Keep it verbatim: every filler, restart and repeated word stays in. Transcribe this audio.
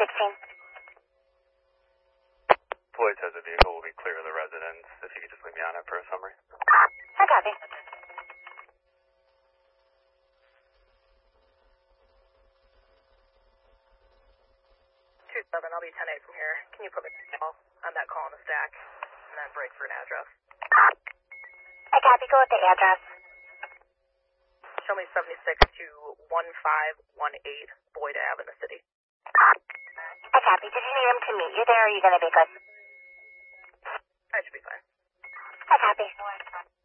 sixteen. Floyd says the vehicle will be clear of the residence. If you could just leave me on it for a summary. I copy. two seven, I'll be ten eight from here. Can you put me on that call on the stack and then break for an address? I copy. Go with the address. Show me seventy-six to one five one eight Boyd Ave in the city. I copy. Did you need him to meet you there, or are you going to be good? I should be fine. I copy.